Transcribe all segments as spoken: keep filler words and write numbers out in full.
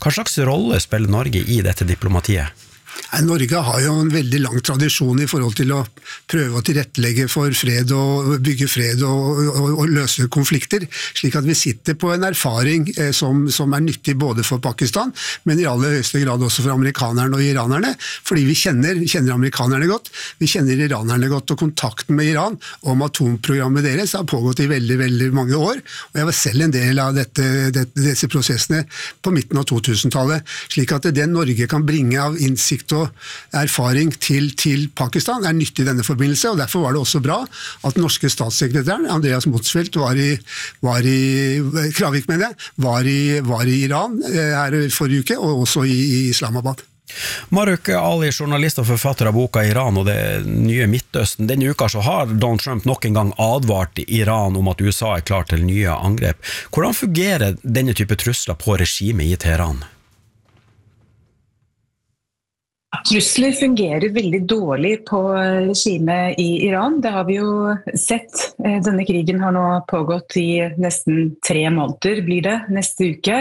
Hva slags rolle spiller Norge i dette diplomatiet? Norge har jo en veldig lang tradisjon i forhold til å prøve å tilrettelegge for fred og bygge fred og, og, og løse konflikter, slik at vi sitter på en erfaring eh, som, som er nyttig både for Pakistan, men i aller høyeste grad også for amerikanerne og iranerne, fordi vi kjenner, vi kjenner amerikanerne godt, vi kjenner iranerne godt, og kontakten med Iran om atomprogrammet deres har pågått i veldig, veldig mange år, og jeg var selv en del av dette, dette, disse prosessene på midten av to tusen-tallet, slik at det Norge kan bringe av innsikt og erfaring til, til Pakistan er nyttig i denne forbindelse, og derfor var det også bra at den norske statssekretæren Andreas Motzfeldt var i, var i Kravik med det, var i, var i Iran her forrige uke, og også i, i Islamabad. Maruk Ali, journalist og forfatter av boka Iran og det nye Midtøsten. Denne uka så har Donald Trump nok en gang advart Iran om at U S A er klar til nye angrep. Hvordan fungerer denne type trusler på regimet i Teheran? Trusler fungerer veldig dårlig på regimet i Iran. Det har vi jo sett. Denne krigen har nå pågått i nesten tre måneder, blir det, neste uke.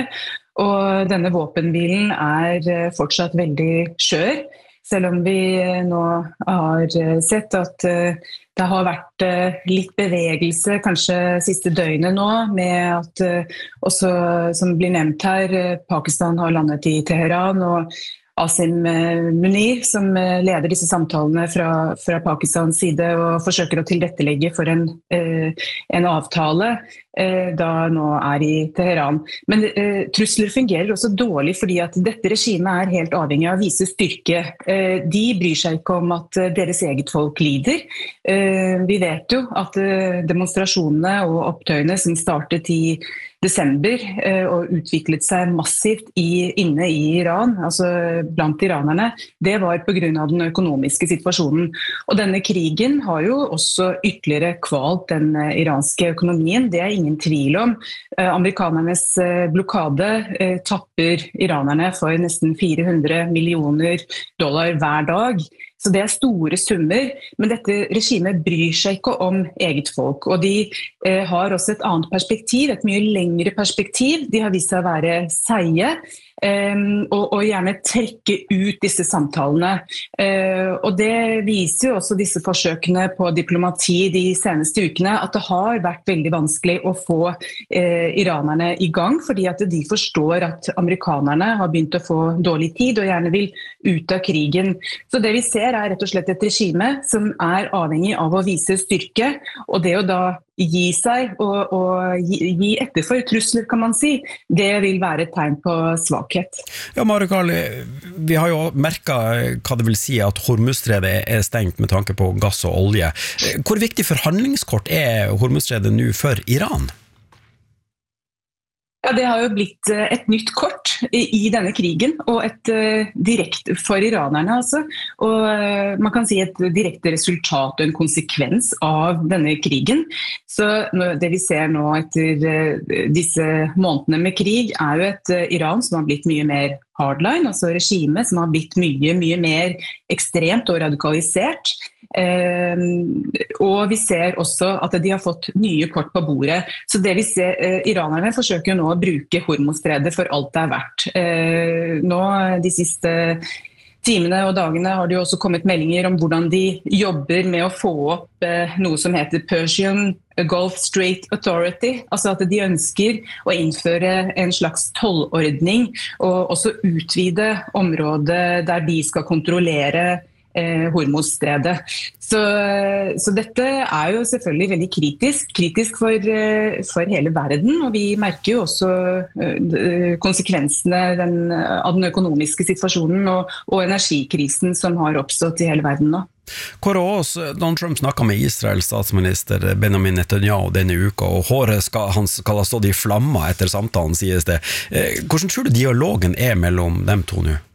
Og denne våpenhvilen er fortsatt veldig skjør, selv om vi nå har sett at det har vært litt bevegelse, kanskje siste døgnet nå, med at også, som blir nevnt her, Pakistan har landet i Teheran, og Asim Munir, som leder disse samtalene fra, fra Pakistans side og forsøker å tilrettelegge for en, en avtale, da nå er i Teheran. Men eh, trusler fungerer også dårlig fordi at dette regimet er helt avhengig av å vise styrke. Eh, de bryr seg ikke om at deres eget folk lider. Eh, vi vet jo at eh, demonstrasjonene og opptøyene som startet i desember eh, og utviklet seg massivt i, inne i Iran, altså blant iranerne, det var på grunn av den økonomiske situasjonen. Og denne krigen har jo også ytterligere kvalt den eh, iranske økonomien. Det er ingen tvil om. Eh, amerikanernes eh, blokade eh, tapper iranerne for nesten fire hundre millioner dollar hver dag. Så det er store summer, men dette regimet bryr seg ikke om eget folk. Og de eh, har også et annet perspektiv, et mye lengre perspektiv. De har vist seg å være seie, Um, og, og gjerne trekke ut disse samtalene. Uh, og det viser jo også disse forsøkene på diplomati de seneste ukene, at det har vært veldig vanskelig å få uh, iranerne i gang, fordi at de forstår at amerikanerne har begynt å få dårlig tid og gjerne vil ut av krigen. Så det vi ser er rett og slett et regime som er avhengig av å vise styrke, og det å da gi seg og, og gi, gi etter for trusler, kan man si, det vil være et tegn på svakhet. Ja, Maruk Ali, vi har jo merket hva det vil si at Hormuzstredet er stengt med tanke på gass og olje. Hvor viktig forhandlingskort er Hormuzstredet nå for Iran? Ja, det har jo blitt et nytt kort i, i denne krigen, og et uh, direkte for iranerne, altså. Og uh, man kan si et direkte resultat og en konsekvens av denne krigen. Så det vi ser nå etter uh, disse månedene med krig, er jo et uh, Iran som har blitt mye mer hardline, altså regime som har blitt mye, mye mer ekstremt og radikalisert. Eh, og vi ser også at de har fått nye kort på bordet. Så det vi ser, eh, iranerne forsøker nå å bruke Hormuzstredet for alt det er verdt. Eh, nå de siste timene og dagene har det jo også kommet meldinger om hvordan de jobber med å få opp eh, noe som heter Persian Gulf Strait Authority, altså at de ønsker å innføre en slags tollordning og også utvide området der de skal kontrollere eh, Hormuzstredet. Så, så dette er jo selvfølgelig veldig kritisk, kritisk for, for hele verden, og vi merker jo også uh, konsekvensene den, av den økonomiske situasjonen og, og energikrisen som har oppstått i hele verden nå. Kåre Aas, Donald Trump snakket med Israels statsminister Benjamin Netanyahu denne uka, og håret skal, han skal ha stått i flammer etter samtalen, sies det. Hvordan tror du dialogen er mellom dem to nå?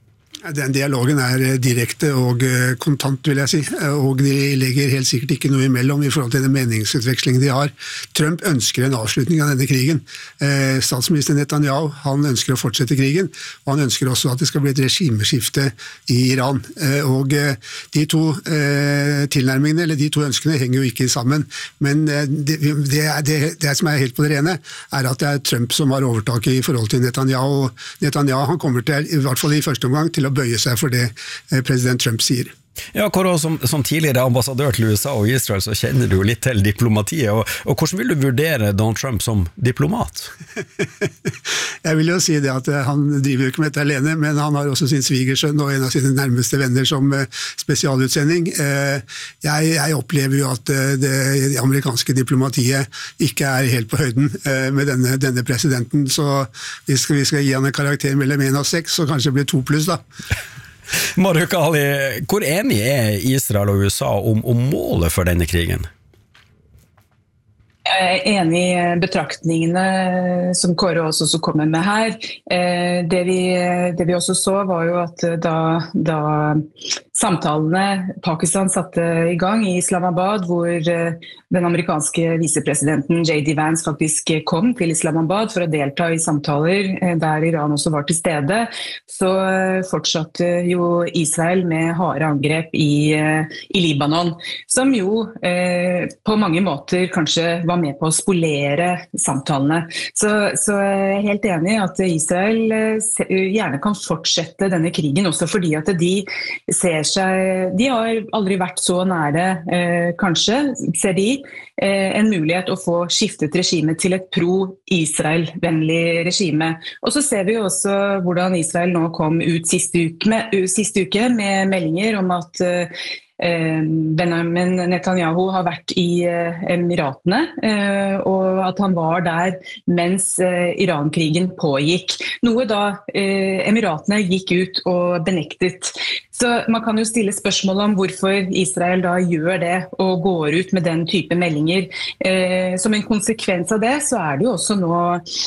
Den dialogen er direkte og kontant, vil jeg si, og de legger helt sikkert ikke noe imellom i forhold til den meningsutvekslingen de har. Trump ønsker en avslutning av denne krigen. Statsminister Netanyahu, han ønsker å fortsette krigen, og han ønsker også at det skal bli et regimeskifte i Iran. Og de to tilnærmingene, eller de to ønskene, henger jo ikke sammen, men det, det, det, det som er helt på det rene, er at det er Trump som har overtaket i forhold til Netanyahu, og Netanyahu, han kommer til, i hvert fall i første omgang, til å bøye seg for det president Trump sier. Ja, Kåre, som, som tidligere ambassadør til U S A og Israel, så kjenner du litt til diplomatiet, og, og hvordan vil du vurdere Donald Trump som diplomat? Jeg vil jo si det at han driver jo ikke med dette alene, men han har også sin svigersønn og en av sine nærmeste venner som spesialutsending. Jeg, jeg opplever jo at det, det amerikanske diplomatiet ikke er helt på høyden med denne, denne presidenten, så vi skal, vi skal gi han en karakter mellom en og seks, så kanskje det blir to pluss da. Maruk Ali, hvor enig er Israel og U S A om, om målet for denne krigen? Jeg er enig i betraktningene som Kåre også kommer med her. Det vi, det vi også så var jo at da, da samtalene Pakistan satte i gang i Islamabad, hvor den amerikanske visepresidenten J D Vance faktisk kom til Islamabad for å delta i samtaler der Iran også var til stede, så fortsatte jo Israel med harde angrep i, i Libanon, som jo eh, på mange måter kanskje var med på å spolere samtalene. Så, så jeg er helt enig i at Israel gjerne kan fortsette denne krigen, også fordi at de ser seg, de har aldri vært så nære, eh, kanskje, ser de, eh, en mulighet å få skiftet regime til et pro-Israel-vennlig regime. Og så ser vi også hvordan Israel nå kom ut siste uke med, siste uke med meldinger om at eh, Benjamin Netanyahu har vært i Emiratene, og at han var der mens Iran-krigen pågikk. Noe da Emiratene gikk ut og benektet. Så man kan jo stille spørsmål om hvorfor Israel da gjør det og går ut med den type meldinger. Som en konsekvens av det så er det jo også nå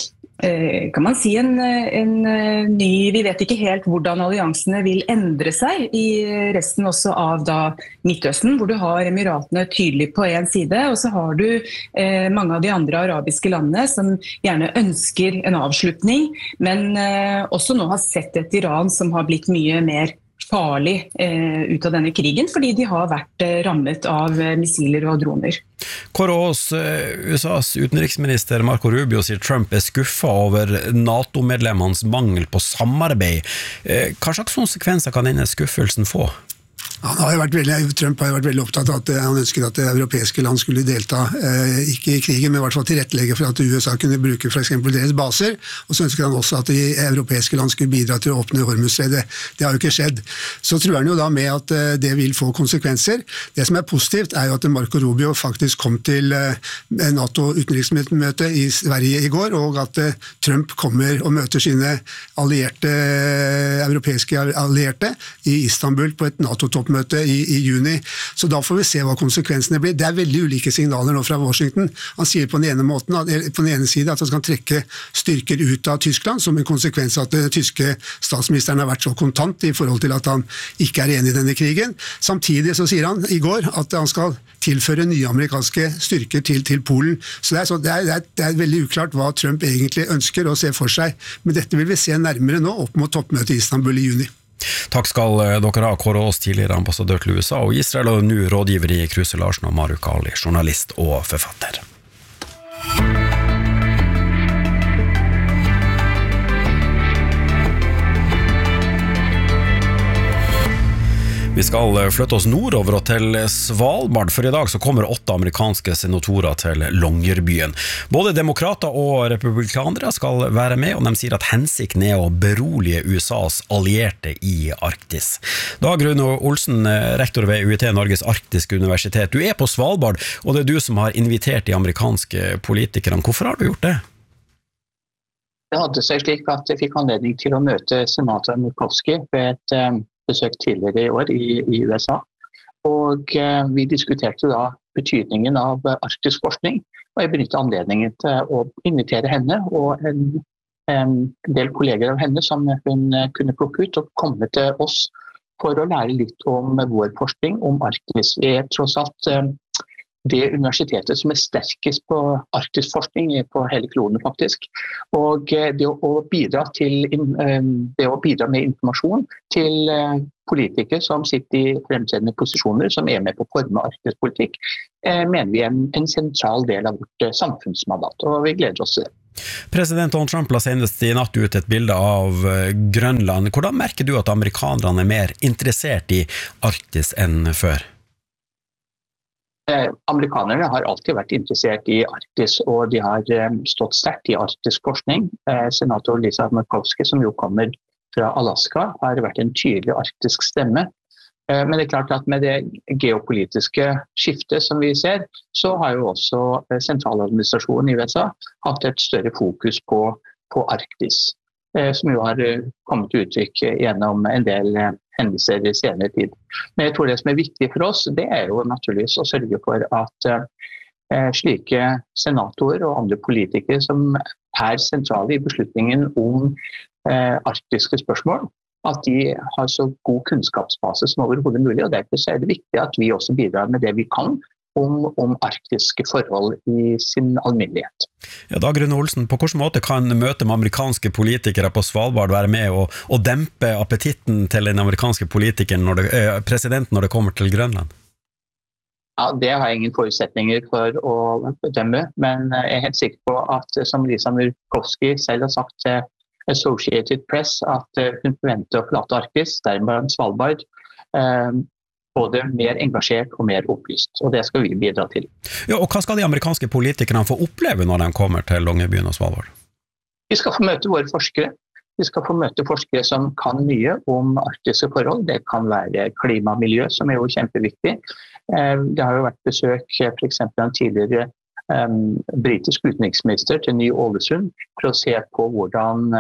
kan man si en, en ny, vi vet ikke helt hvordan alliansene vil endre seg i resten også av da Midtøsten, hvor du har Emiratene tydelig på en side, og så har du eh, mange av de andre arabiske landene som gjerne ønsker en avslutning, men eh, også nå har sett et Iran som har blitt mye mer farlig eh, ut av denne krigen, fordi de har vært eh, rammet av eh, missiler og droner. Kåre Ås, U S A's utenriksminister Marco Rubio sier Trump er skuffet over NATO-medlemmenes mangel på samarbeid. Eh, hva slags konsekvenser kan denne skuffelsen få? Han har jo vært veldig, Trump har jo vært veldig opptatt av at han ønsket at europeiske land skulle delta, eh, ikke i krigen, men i hvert fall tilrettelegge for at U S A kunne bruke for eksempel deres baser, og så ønsket han også at de europeiske land skulle bidra til å åpne Hormuzstredet. Det har jo ikke skjedd. Så tror han jo da med at eh, det vil få konsekvenser. Det som er positivt er jo at Marco Rubio faktisk kom til eh, NATO-utenriksmøte i Sverige i går, og at eh, Trump kommer og møter sine allierte, europeiske allierte i Istanbul på et NATO-toppmøte møte i, i juni, så da får vi se hva konsekvensene blir. Det er veldig ulike signaler nå fra Washington. Han sier på den ene måten, på den ene siden at han skal trekke styrker ut av Tyskland, som en konsekvens av at den tyske statsministeren har vært så kontant i forhold til at han ikke er enig i denne krigen. Samtidig så sier han i går at han skal tilføre nye amerikanske styrker til, til Polen. Så, det er, så det, er, det, er, det er veldig uklart hva Trump egentlig ønsker å se for seg, men dette vil vi se nærmere nå opp mot toppmøtet i Istanbul i juni. Takk skal dere ha, Kåre Ås, tidligere ambassadør til U S A og Israel, og nå rådgiver i Kruse Larsen, og Maruk Ali, journalist og forfatter. Vi skal flytte oss nordover og til Svalbard, for i dag så kommer åtte amerikanske senatorer til Longyearbyen. Både demokrater og republikanere skal være med, og de sier at hensikten er å berolige U S A's allierte i Arktis. Dag Rune Olsen, rektor ved U I T Norges Arktiske Universitet. Du er på Svalbard, og det er du som har invitert de amerikanske politikerne. Hvorfor har du gjort det? Det hadde seg slik at jeg fikk anledning til å møte senator Murkowski ved et um besøk tidligere i år i, i U S A, og eh, vi diskuterte da betydningen av arktisk forskning, og jeg benyttet anledningen til å invitere henne og en en del kolleger av henne som hun kunne plukke ut og komme til oss for å lære litt om vår forskning om Arktis. Vi er tross alt det universitetet som er sterkest på arktisk forskning på hele kloden faktisk. Og det å bidra, til, det å bidra med informasjon til politikere som sitter i fremtredende posisjoner, som er med på å forme arktisk politikk, mener vi er en, en sentral del av vårt samfunnsmandat, og vi gleder oss til det. President Donald Trump la senest i natt ut et bilde av Grønland. Hvordan merker du at amerikanerne er mer interessert i Arktis enn før? Eh, amerikanerne har alltid vært interessert i Arktis, og de har eh, stått sterkt i arktisk forskning. Eh, senator Lisa Murkowski, som jo kommer fra Alaska, har vært en tydelig arktisk stemme. Eh, men det er klart at med det geopolitiske skiftet som vi ser, så har jo også eh, sentraladministrasjonen i U S A hatt et større fokus på, på Arktis, eh, som jo har eh, kommet til uttrykk gjennom en del eh, hendelser i senere tid. Men jeg tror det som er viktig for oss, det er jo naturligvis å sørge for at eh, slike senatorer og andre politikere som er sentrale i beslutningen om eh, arktiske spørsmål, at de har så god kunnskapsbase som overhodet mulig, og derfor er det viktig at vi også bidrar med det vi kan om, om arktiske forhold i sin alminnelighet. Ja, Dag Rune Olsen, på hvilken måte kan møte med amerikanske politikere på Svalbard være med og, og dempe appetitten til den amerikanske politikeren når det, eh, presidenten når det kommer til Grønland? Ja, det har jeg ingen forutsetninger for å bedømme, men jeg er helt sikker på at, som Lisa Murkowski selv har sagt til Associated Press, at hun forventer å forlate Arktis, dermed Svalbard, eh, både mer engasjert og mer opplyst, og det skal vi bidra til. Ja, og hva skal de amerikanske politikerne få oppleve når de kommer til Longyearbyen og Svalbard? Vi skal få møte våre forskere. Vi skal få møte forskere som kan mye om arktiske forhold. Det kan være klima og miljø, som er jo kjempeviktig. Det har jo vært besøk for eksempel en tidligere um, britisk utenriksminister til Ny-Ålesund for å se på hvordan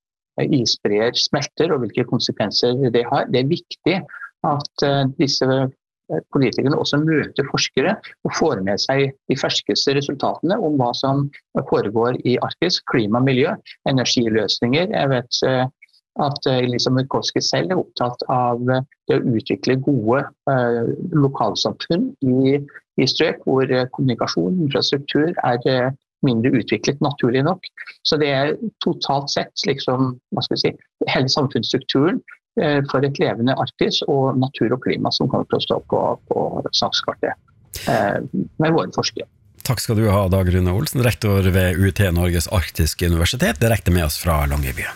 isbreer smelter og hvilke konsekvenser det har. Det er viktig at uh, disse politikerne også møter forskere og får med seg de ferskeste resultatene om hva som foregår i Arktis, klima, miljø, energiløsninger. Jeg vet uh, at Lisa Murkowski selv er opptatt av uh, det å utvikle gode uh, lokalsamfunn i, i strøk hvor uh, kommunikasjon, infrastruktur er uh, mindre utviklet naturlig nok. Så det er totalt sett slik som, hva skal jeg si, hele samfunnsstrukturen for et levende Arktis og natur og klima som kommer til å stå på, på sakskartet eh, med våre forskere. Takk skal du ha, Dag Rune Olsen, rektor ved U T Norges Arktiske Universitet, direkte med oss fra Longyearbyen.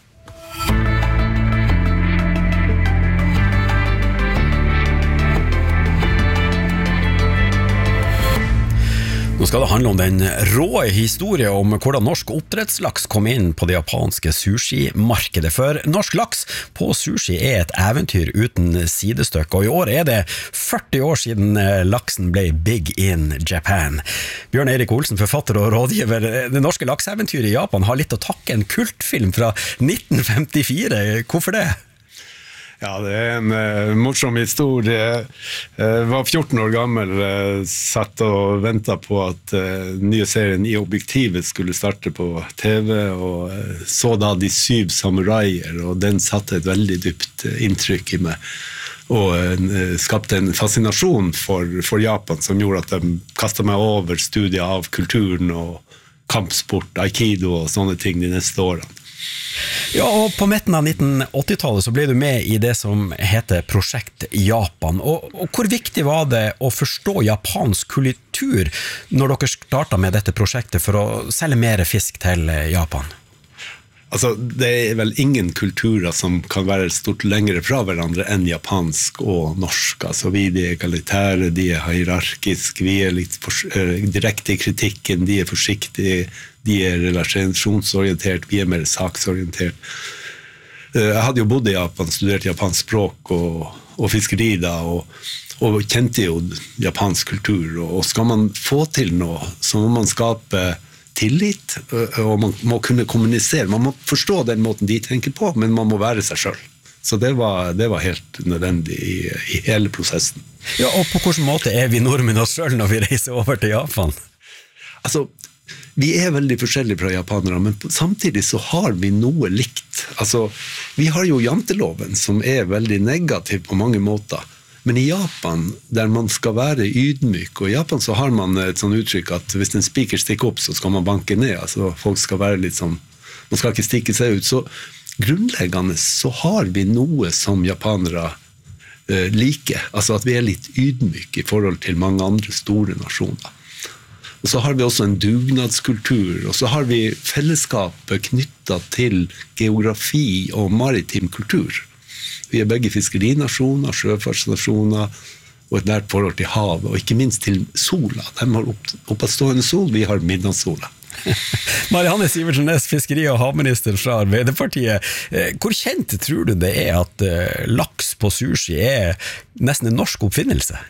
Nå skal det handle om den rå historie om hvordan norsk oppdrettslaks kom inn på det japanske sushi-markedet. For norsk laks på sushi er et eventyr uten sidestykke, og i år er det førti år siden laksen ble big in Japan. Bjørn Erik Olsen, forfatter og rådgiver. Det norske lakseeventyret i Japan har litt å takke en kultfilm fra nitten femtifire. Hvorfor det? Ja, det er en uh, morsom historie. Jeg uh, var fjorten år gammel, uh, satt og ventet på at uh, nye serien I Objektivet skulle starte på T V, og uh, så da De syv samuraier, og den satte et veldig dypt uh, inntrykk i meg, og uh, skapte en fascinasjon for, for Japan, som gjorde at de kastet meg over studiet av kulturen og kampsport, aikido og sånne ting de neste årene. Ja, og på midten av nitten åtti-tallet så ble du med i det som heter Prosjekt Japan, og, og hvor viktig var det å forstå japansk kultur når dere startet med dette prosjektet for å selge mer fisk til Japan? Altså, det er vel ingen kulturer som kan være stort lengre fra hverandre enn japansk og norsk. Altså, vi er egalitære, de er hierarkiske, vi er litt for, uh, direkte i kritikken, de er forsiktige, de er relasjonsorientert, vi er mer saksorientert. Uh, jeg hadde jo bodd i Japan, studert japansk språk og, og fiskeri da, og, og kjente jo japansk kultur, og skal man få til noe, så må man skape tillit, og man må kunne kommunisere. Man må forstå den måten de tenker på, men man må være seg selv. Så det var, det var helt nødvendig i, i hele prosessen. Ja, og på hvilken måte er vi nordmenn oss selv når vi reiser over til Japan? Altså, Vi er veldig forskjellige fra japanere, men samtidig så har vi noe likt. Altså, vi har jo janteloven, som er veldig negativ på mange måter. Men i Japan, der man skal være ydmyk, og i Japan så har man et sånn uttrykk at hvis en spiker stikker opp, så skal man banke ned. Altså, folk skal være litt sånn, man skal ikke stikke seg ut. Så grunnleggende så har vi noe som japanere eh, liker. Altså at vi er litt ydmyke i forhold til mange andre store nasjoner. Og så har vi også en dugnadskultur, og så har vi fellesskapet knyttet til geografi og maritim kultur. Vi er begge fiskerinasjoner, sjøfartsnasjoner, og et nært forhold til havet, og ikke minst til sola. De har opp, oppstående sol, vi har midnadssola. Marianne Sivertsen Næss, fiskeri- og havminister fra Arbeiderpartiet. Hvor kjent tror du det er at laks på sushi er nesten en norsk oppfinnelse?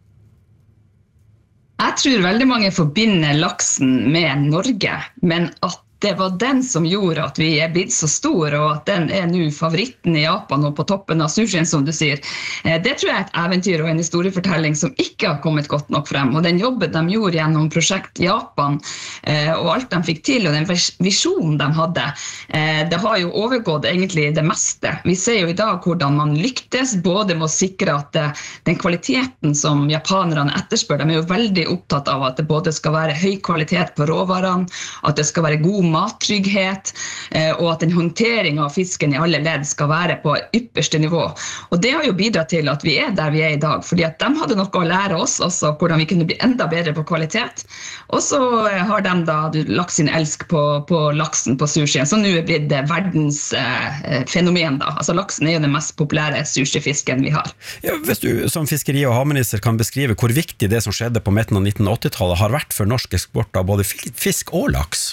Jeg tror veldig mange forbinder laksen med Norge, men at det var den som gjorde at vi er blitt så store, og at den er nå favoritten i Japan og på toppen av sushien, som du sier. Det tror jeg er et eventyr og en historiefortelling som ikke har kommet godt nok frem. Og den jobben de gjorde gjennom prosjekt Japan, og alt de fikk til, og den visjonen de hadde, det har jo overgått egentlig det meste. Vi ser jo i dag hvordan man lyktes, både med å sikre at den kvaliteten som japanerne etterspør, de er jo veldig opptatt av at det både skal være høy kvalitet på råvarene, at det skal være god mattrygghet, og at den håndteringen av fisken i alle ledd skal være på ypperste nivå. Og det har jo bidratt til at vi er der vi er i dag, fordi at de hadde noe å lære oss også, hvordan vi kunne bli enda bedre på kvalitet. Og så har de da lagt sin elsk på, på laksen på sushien, som nå er blitt verdens eh, fenomen da. Altså laksen er jo den mest populære sushifisken vi har. Ja, hvis du som fiskeri- og havminister kan beskrive hvor viktig det som skjedde på midten av nitten åtti-tallet har vært for norsk eksport av både fisk og laks?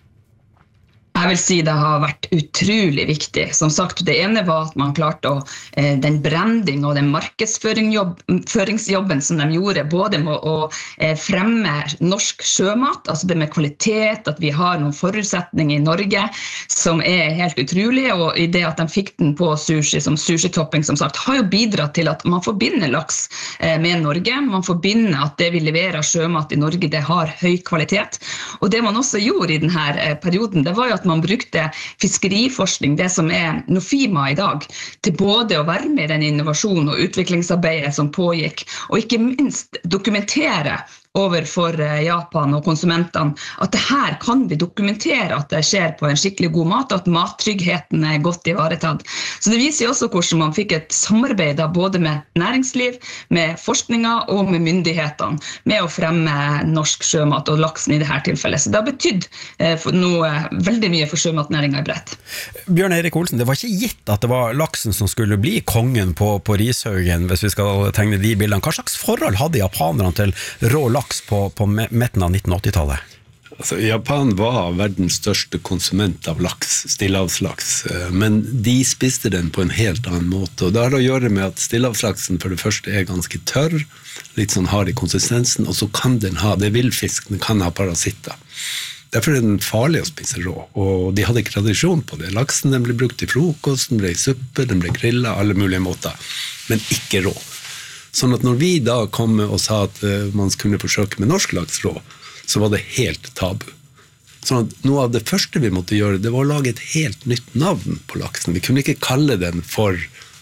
Jeg vil si det har vært utrolig viktig. Som sagt, det ene var at man klarte å, eh, den branding og den markedsføringsjobben som de gjorde, både med å eh, fremme norsk sjømat, altså det med kvalitet, at vi har noen forutsetninger i Norge som er helt utrolig, og i det at de fikk den på sushi som sushi-topping, som sagt, har jo bidratt til at man forbinder laks eh, med Norge. Man forbinder at det vi leverer sjømat i Norge, det har høy kvalitet. Og det man også gjorde i denne eh, perioden, det var jo at man brukte fiskeriforskning, det som er Nofima i dag, til både å være med i den innovasjon- og utviklingsarbeidet som pågikk, og ikke minst dokumentere overfor Japan og konsumentene, at det her kan vi dokumentere at det skjer på en skikkelig god mat, og at mattryggheten er godt ivaretatt. Så det viser jo også hvordan man fikk et samarbeid da, både med næringsliv, med forskninga og med myndighetene, med å fremme norsk sjømat og laksen i dette tilfellet. Så det har betydd eh, noe veldig mye for sjømatnæringen i bredt. Bjørn Eirik Olsen, det var ikke gitt at det var laksen som skulle bli kongen på, på Rishaugen, hvis vi skal tegne de bildene. Hva slags forhold hadde japanerne til rå laks på, på midten av nitten åtti-tallet? Altså, Japan var verdens største konsument av laks, stillehavslaks, men de spiste den på en helt annen måte, og det har å gjøre med at stillehavslaksen for det første er ganske tørr, litt sånn hard i konsistensen, og så kan den ha, det er villfisk, den kan ha parasitter. Derfor er den farlig å spise rå, og de hadde ikke tradisjon på det. Laksen den ble brukt i frokost, den ble i suppe, den ble grillet, alle mulige måter, men ikke rå. Sånn at når vi da kom og sa at man skulle forsøke med norsk laks rå, så var det helt tabu. Sånn at noe av det første vi måtte gjøre, det var å lage et helt nytt navn på laksen. Vi kunne ikke kalle den for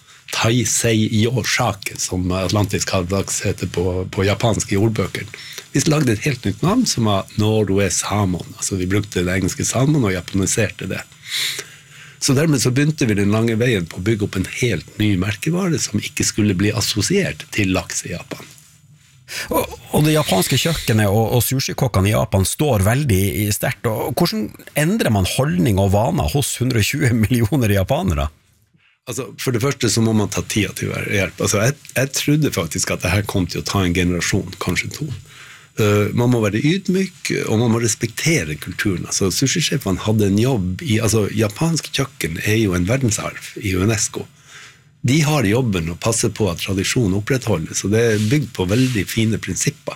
Taisei Yoshake, som atlantisk havlaks heter på, på japanske jordbøker. Vi lagde et helt nytt navn som var Norway Salmon. Altså vi brukte det engelske salmon og japaniserte det. Så dermed så begynte vi den lange veien på å bygge opp en helt ny merkevare som ikke skulle bli assosiert til laks i Japan. Og, og det japanske kjøkkenet og, og sushikokkene i Japan står veldig sterkt. Og hvordan endrer man holdning og vaner hos hundre og tjue millioner japanere? Altså, for det første så må man ta tida til å være hjelp. Altså, jeg, jeg trodde faktisk at dette kom til å ta en generasjon, kanskje to. Uh, man må være ydmyk, og man må respektere kulturen. Altså, sushisjefene hadde en jobb i, altså, japansk kjøkken er jo en verdensarv i UNESCO. De har jobben å passe på at tradisjonen opprettholdes, og det er bygd på veldig fine prinsipper.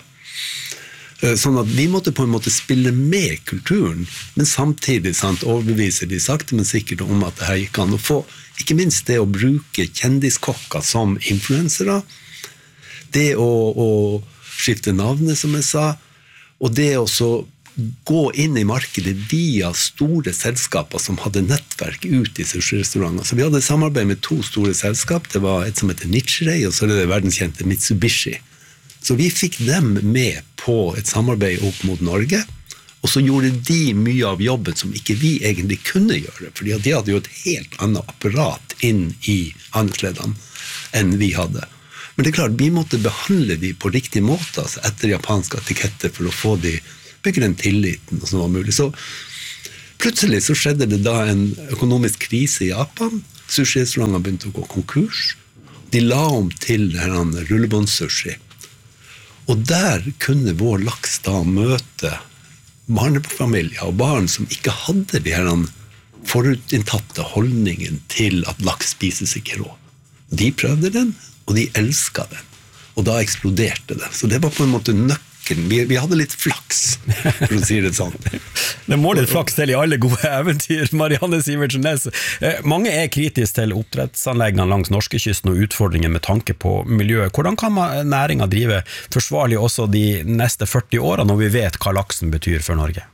Uh, sånn at vi måtte på en måte spille med kulturen, men samtidig sant, overbevise de sakte, men sikkert om at det her gikk an å få. Ikke minst det å bruke kjendiskokker som influensere, det å, å skifte navnet, som jeg sa, og det å så gå inn i markedet via store selskaper som hadde nettverk ut i sushi-restauranter. Så vi hadde samarbeid med to store selskap, det var et som heter Nichiren, og så er det det verdenskjente Mitsubishi. Så vi fikk dem med på et samarbeid opp mot Norge, og så gjorde de mye av jobben som ikke vi egentlig kunne gjøre, fordi de hadde jo et helt annet apparat inn i handelsledene enn vi hadde. Men det er klart, vi måtte behandle de på riktig måte, altså etter japanske etiketter, for å få de bygge den tilliten som var mulig. Så plutselig så skjedde det da en økonomisk krise i Japan. Sushi-restauranter begynte å gå konkurs. De la om til denne rullebåndsushi. Og der kunne vår laks da møte barnefamilier og barn som ikke hadde de her forutinntatte holdningen til at laks spises ikke rå. De prøvde den, og de elsket den. Og da eksploderte det. Så det var på en måte nøkkelen. Vi, vi hadde litt flaks, for å si det sånn. Det må litt flaks til i alle gode eventyr, Marianne Sivertsen Næss. Eh, mange er kritiske til oppdrettsanleggene langs norskekysten og utfordringen med tanke på miljøet. Hvordan kan næringen drive forsvarlig også de neste førti årene, når vi vet hva laksen betyr for Norge?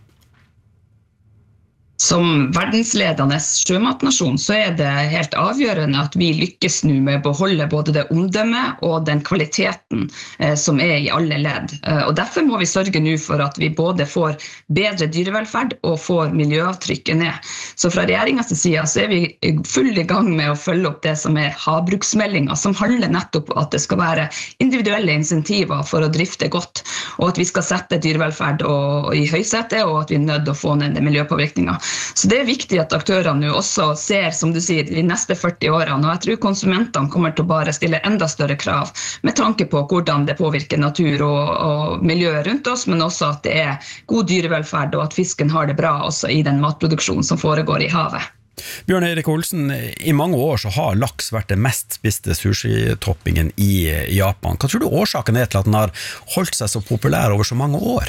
Som verdensledende sjømatnasjon så er det helt avgjørende at vi lykkes nå med å beholde både det omdømmet og den kvaliteten eh, som er i alle ledd. Eh, og derfor må vi sørge nå for at vi både får bedre dyrevelferd og får miljøavtrykket ned. Så fra regjeringens side så er vi full i gang med å følge opp det som er havbruksmeldingen, som handler nettopp om at det skal være individuelle insentiver for å drifte godt, og at vi skal sette dyrevelferd og, i høysetet, og at vi er nødt til å få ned miljøpåvirkninger. Så det er viktig at aktørene nå også ser, som du sier, de neste førti årene, og jeg tror konsumentene kommer til å bare stille enda større krav med tanke på hvordan det påvirker natur og, og miljøet rundt oss, men også at det er god dyrevelferd og at fisken har det bra også i den matproduksjonen som foregår i havet. Bjørn Erik Olsen, i mange år så har laks vært det mest spiste sushi-toppingen i Japan. Hva tror du årsaken er til at den har holdt seg så populær over så mange år?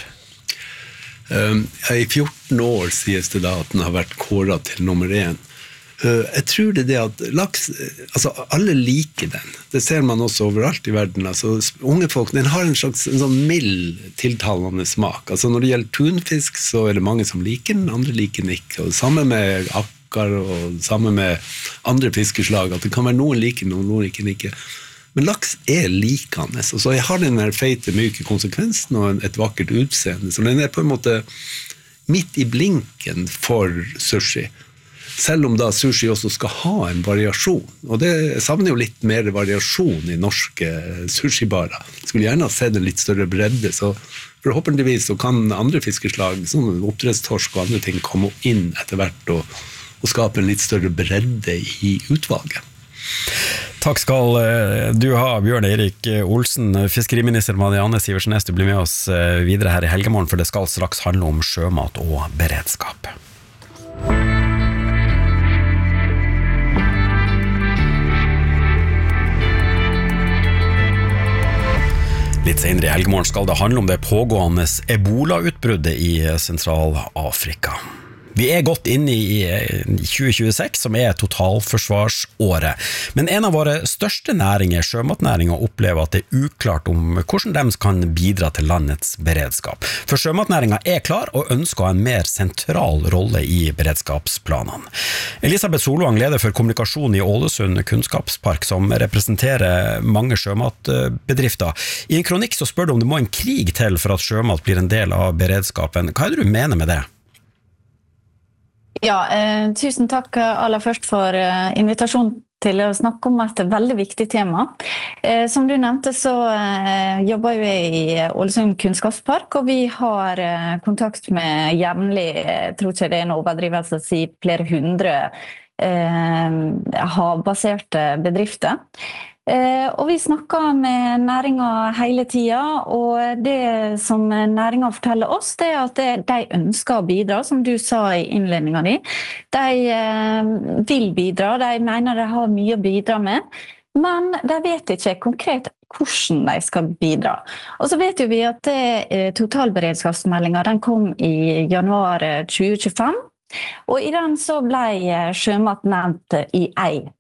Um, I fjorten år sies det da at den har vært kåret til nummer én. Uh, jeg tror det er det at laks, altså alle liker den. Det ser man også overalt i verden. Altså, unge folk, den har en slags en sånn mild, tiltalende smak. Altså, når det gjelder tunfisk, så er det mange som liker den, andre liker den ikke. Og det samme med akkar, og det samme med andre fiskeslag, at det kan være noen liker noen, noen liker den ikke. Men laks er likende, og så har den her feite, myke konsekvensen og et vakkert utseende, så den er på en måte midt i blinken for sushi. Selv om da sushi også skal ha en variasjon, og det savner jo litt mer variasjon i norske sushibarer. Jeg skulle gjerne ha sett en litt større bredde, så forhåpentligvis så kan andre fiskeslag, som oppdrettstorsk og andre ting, komme inn etter hvert og, og skape en litt større bredde i utvalget. Takk skal du ha, Bjørn Erik Olsen. Fiskeriminister Marianne Sivertsen Næss, du blir med oss videre her i Helgemorgen, for det skal straks handle om sjømat og beredskap. Litt senere i Helgemorgen skal det handle om det pågående Ebola-utbruddet i Sentral-Afrika. Vi er gått inn i tjue tjueseks, som er totalforsvarsåret. Men en av våre største næringer, sjømatnæringen, opplever at det er uklart om hvordan de kan bidra til landets beredskap. For sjømatnæringen er klar og ønsker å ha en mer sentral rolle i beredskapsplanene. Elisabeth Solvang, leder for kommunikasjon i Ålesund Kunnskapspark, som representerer mange sjømatbedrifter. I en kronikk så spør du om det må en krig til for at sjømat blir en del av beredskapen. Hva er det du mener med det? Ja, eh, tusen takk aller først for eh, invitasjonen til å snakke om et veldig viktig tema. Eh, som du nevnte så eh, jobber vi i Ålesund Kunnskapspark, og vi har eh, kontakt med jevnlig, jeg tror ikke det er en overdrivelse å si, flere hundre eh, havbaserte bedrifter. Eh, og vi snakker med næringen hele tiden, og det som næringen forteller oss, det er at det, de ønsker å bidra, som du sa i innledningen din. De eh, vil bidra, de mener de har mye å bidra med, men de vet ikke konkret hvordan de skal bidra. Og så vet jo vi at det, totalberedskapsmeldingen den kom i januar tjue tjuefem, og i den så ble sjømat nevnt i ei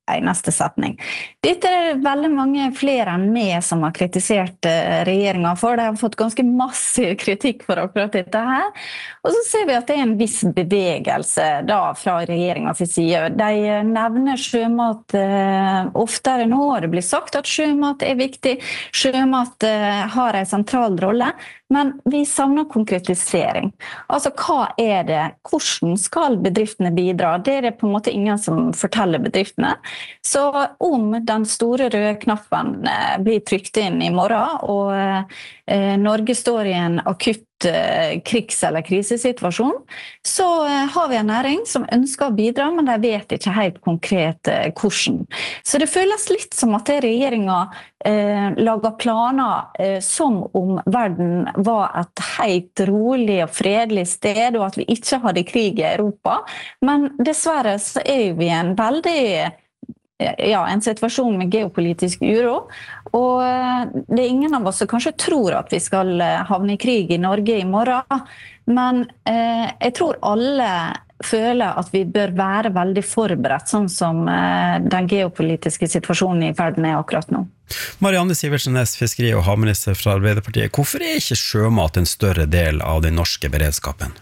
eneste setning. Dette er det veldig mange flere enn meg som har kritisert regjeringen for. De har fått ganske massiv kritikk for akkurat dette her. Og så ser vi at det er en viss bevegelse da fra regjeringens side. De nevner sjømat eh, oftere nå, og det blir sagt at sjømat er viktig. Sjømat eh, har en sentral rolle, men vi savner konkretisering. Altså, hva er det? Hvordan skal bedriftene bidra? Det er det på en måte ingen som forteller bedriftene. Så om den store røde knappen eh, blir trykt inn i morgen, og eh, Norge står i en akutt eh, krigs- eller krisesituasjon, så eh, har vi en næring som ønsker å bidra, men de vet ikke helt konkret eh, hvordan. Så det føles litt som at regjeringen eh, lager planer eh, som om verden var et helt rolig og fredelig sted, og at vi ikke hadde krig i Europa. Men dessverre så er vi en veldig ja, en situasjon med geopolitisk uro, og det er ingen av oss som kanskje tror at vi skal havne i krig i Norge i morgen, men eh, jeg tror alle føler at vi bør være veldig forberedt, sånn som eh, den geopolitiske situasjonen i verden er akkurat nå. Marianne Sivertsen Næss, fiskeri- og havminister fra Arbeiderpartiet. Hvorfor er ikke sjømat en større del av den norske beredskapen?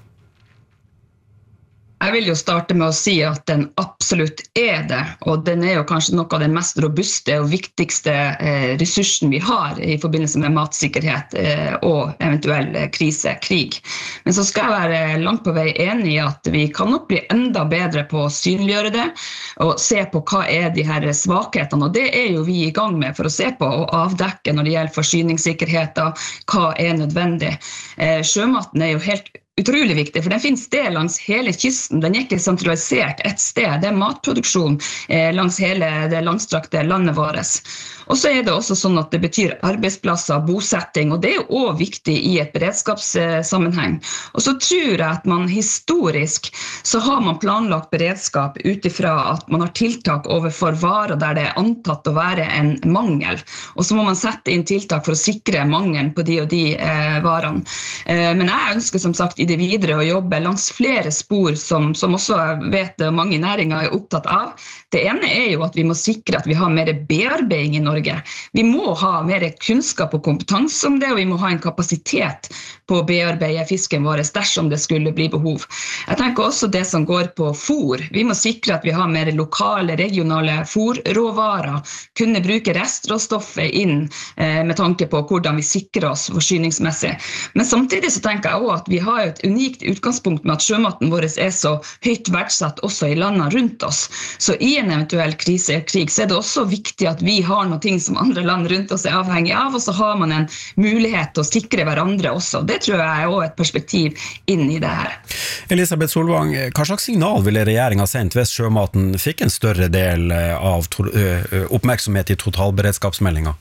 Jeg vil jo starte med å si at den absolutt er det, og den er jo kanskje noe av den mest robuste og viktigste eh, ressursen vi har i forbindelse med matsikkerhet eh, og eventuell krise, krig. Men så skal jeg være langt på vei enig i at vi kan nok bli enda bedre på å synliggjøre det, og se på hva er de her svakhetene, og det er jo vi i gang med for å se på og avdekke når det gjelder forsyningssikkerhet, hva er nødvendig. Eh, sjømaten er jo helt utrolig viktig, for den finnes det langs hele kysten. Den er ikke sentralisert et sted. Det er matproduksjon eh, langs hele det langstrakte landet vårt. Og så er det også sånn at det betyr arbeidsplasser, bosetting, og det er jo også viktig i et beredskapssammenheng. Og så tror jeg at man historisk så har man planlagt beredskap utifra at man har tiltak overfor varer der det er antatt å være en mangel. Og så må man sette inn tiltak for å sikre mangelen på de og de eh, varene. Eh, men jeg ønsker som sagt i det videre å jobbe langs flere spor som, som også jeg vet mange næringer er opptatt av. Det ene er jo at vi må sikre at vi har mer bearbeiding i Norge. Vi må ha mer kunnskap og kompetanse om det, og vi må ha en kapasitet på å bearbeide fisken vår dersom det skulle bli behov. Jeg tenker også det som går på fôr. Vi må sikre at vi har mer lokale, regionale fôrråvarer, kunne bruke restråstoffet inn eh, med tanke på hvordan vi sikrer oss forsyningsmessig. Men samtidig så tenker jeg også at vi har et unikt utgangspunkt med at sjømaten vår er så høyt verdsatt også i landene rundt oss. Så i en eventuell krise og krig så er det også viktig at vi har noe ting som andre land rundt oss er avhengig av, og så har man en mulighet til å sikre hverandre også. Det tror jeg er også et perspektiv inn i det her. Elisabeth Solvang, hva slags signal ville regjeringen sendt hvis sjømaten fikk en større del av oppmerksomhet i totalberedskapsmeldingen?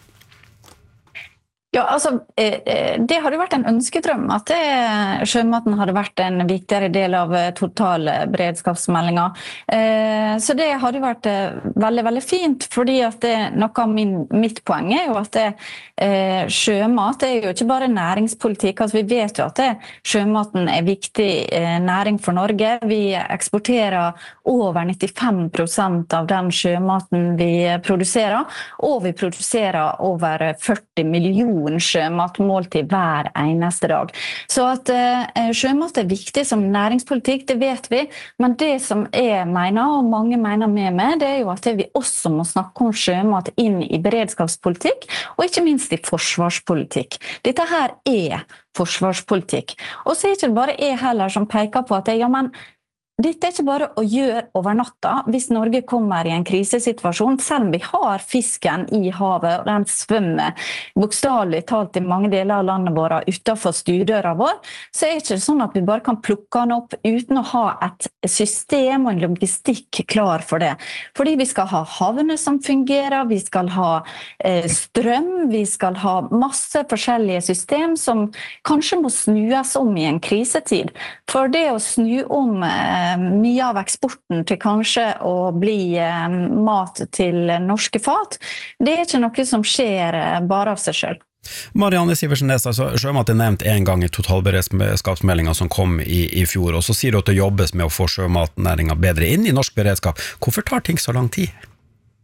Ja, altså, det hadde vært en ønskedrøm at det, sjømaten hadde vært en viktigere del av totalberedskapsmeldingen. Så det hadde vært veldig, veldig fint, fordi at det, noe av min, mitt poeng er jo at det, sjømat er jo ikke bare næringspolitikk. Altså, vi vet jo at det, sjømaten er viktig næring for Norge. Vi eksporterer over nittifem prosent av den sjømaten vi produserer, og vi produserer over førti millioner sjømatmåltid hver eneste dag. Så at uh, sjømat er viktig som næringspolitikk, det vet vi, men det som jeg mener, og mange mener med meg, det er jo at vi også må snakke om sjømat inn i beredskapspolitikk, og ikke minst i forsvarspolitikk. Dette her er forsvarspolitikk. Og så er det ikke bare jeg heller som peker på at jeg, ja, men dette er ikke bare å gjøre over natta hvis Norge kommer i en krisesituasjon, selv om vi har fisken i havet, og den svømmer bokstavelig talt i mange deler av landet vårt utenfor stuedøra vår, så er det ikke sånn at vi bare kan plukke den opp uten å ha et system og en logistikk klar for det. Fordi vi skal ha havner som fungerer, vi skal ha eh, strøm, vi skal ha masse forskjellige system som kanskje må snues om i en krisetid. For det å snu om eh, mye av eksporten til kanskje å bli eh, mat til norske fat, det er ikke noe som skjer eh, bare av seg selv. Marianne Sivertsen Næss, altså, sjømat er nevnt en gang i totalberedskapsmeldingen som kom i, i fjor, og så sier du at det jobbes med å få sjømatnæringen bedre inn i norsk beredskap. Hvorfor tar ting så lang tid?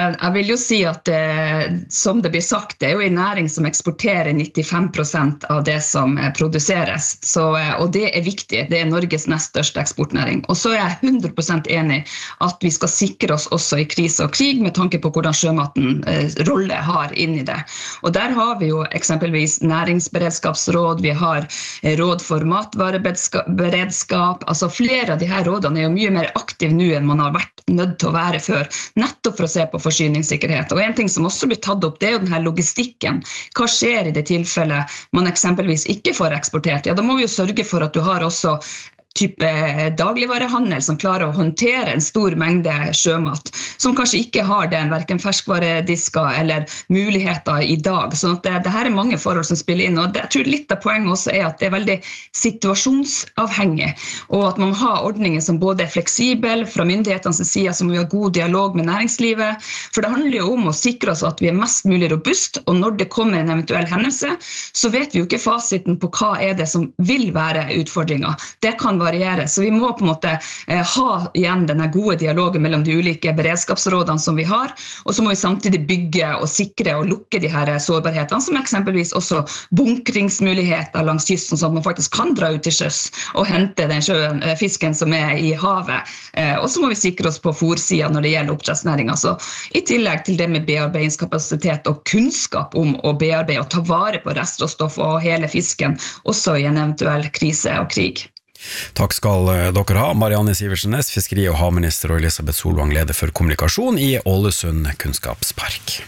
jeg vil jo si at det, som det blir sagt, det er jo en næring som eksporterer nittifem prosent av det som produseres, så, og det er viktig, det er Norges nest største eksportnæring. Og så er jeg hundre prosent enig at vi skal sikre oss også i krise og krig med tanke på hvordan sjømaten eh, rolle har inn i det. Og der har vi jo eksempelvis næringsberedskapsråd, vi har råd for matvareberedskap, altså flere av de her rådene er jo mye mer aktive nå enn man har vært nødt til å være før, nettopp for å se på forsyningssikkerhet. Og en ting som også blir tatt opp, det er jo denne logistikken. Hva skjer i det tilfellet man eksempelvis ikke får eksportert? Ja, da må vi jo sørge for at du har også type dagligvarehandel som klarer å håndtere en stor mengde sjømat, som kanskje ikke har den, hverken ferskvaredisker eller muligheter i dag. Så det, det her er mange forhold som spiller inn, og det, jeg tror litt av poenget også er at det er veldig situasjonsavhengig, og at man har ordninger som både er fleksible fra myndighetenes side, som vi har god dialog med næringslivet, for det handler jo om å sikre oss at vi er mest mulig robust, og når det kommer en eventuell hendelse, så vet vi jo ikke fasiten på hva er det som vil være utfordringer. Det kan variere, så vi må på en måte eh, ha igjen denne gode dialogen mellom de ulike beredskapsrådene som vi har, og så må vi samtidig bygge og sikre og lukke de her sårbarhetene, som eksempelvis også bunkringsmuligheter langs kysten, sånn at man faktisk kan dra ut til sjøs og hente den sjøen, eh, fisken som er i havet. Eh, og så må vi sikre oss på fôrsiden når det gjelder oppdrettsnæringen. Så i tillegg til det med bearbeidingskapasitet og kunnskap om å bearbeide og ta vare på restråstoff og hele fisken, også i en eventuell krise og krig. Takk skal dere ha, Marianne Sivertsen-Næss, fiskeri- og havminister, og Elisabeth Solvang, leder for kommunikasjon i Ålesund Kunnskapspark.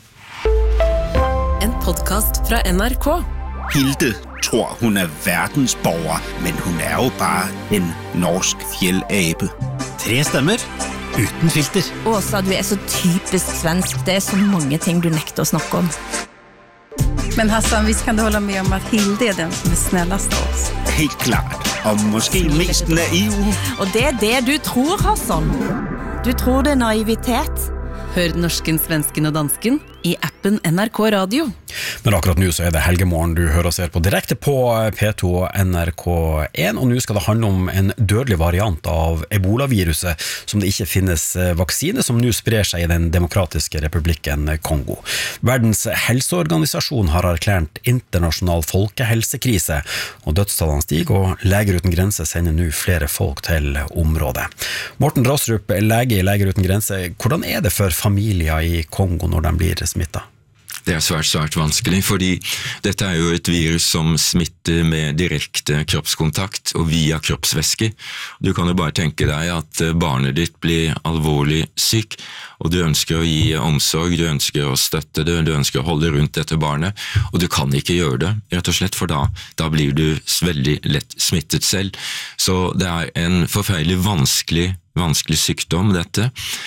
En podcast fra N R K. Hilde tror hun er verdensborger, men hun er jo bare en norsk fjellape. Tre stemmer, uten filter. Åsa, du er så typisk svensk. Det er så mange ting du nekter å snakke om. Men Hassan, visst kan du hålla med om at Hilde er den som er snällast av oss? Helt klart, og måske mest naiv. Og det er det du tror, Hassan. Du tror det er naivitet. Hør norsken, svensken og dansken i appen N R K Radio. Men akkurat nå så er det helgemorgen du hører og ser på direkte på P to og N R K en, og nå skal det handle om en dødelig variant av Ebola-viruset som det ikke finnes vaksine, som nå sprer seg i den demokratiske republikken Kongo. Verdens helseorganisasjon har erklært internasjonal folkehelsekrise, og dødstallene stiger, og Leger uten grenser sender nå flere folk til området. Morten Rostrup, lege i Leger uten grenser, hvordan er det for familier i Kongo når de blir smittet? Det er svært, svært vanskelig, fordi dette er jo et virus som smitter med direkte kroppskontakt og via kroppsvæsker. Du kan jo bare tenke deg at barnet ditt blir alvorlig syk, og du ønsker å gi omsorg, du ønsker å støtte det, du ønsker å holde rundt dette barnet, og du kan ikke gjøre det, rett og slett, for da, da blir du veldig lett smittet selv. Så det er en forferdelig vanskelig vanskelig sykdom dette,